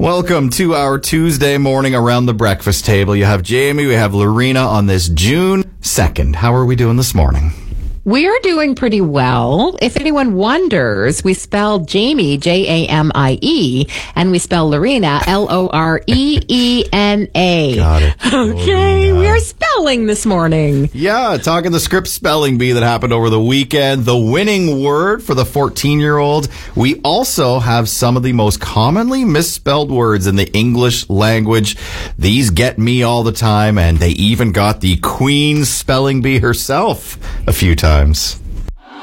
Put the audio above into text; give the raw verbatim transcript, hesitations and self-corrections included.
Welcome to our Tuesday morning around the breakfast table. You have Jamie, we have Lorena on this June second. How are we doing this morning? We are doing pretty well. If anyone wonders, we spell Jamie, J A M I E, and we spell Lorena, L O R E E N A. Got it. Okay, Lorena. we are spelling this morning. Yeah, talking the script spelling bee that happened over the weekend. The winning word for the fourteen-year-old. We also have some of the most commonly misspelled words in the English language. These get me all the time, and they even got the Queen spelling bee herself a few times.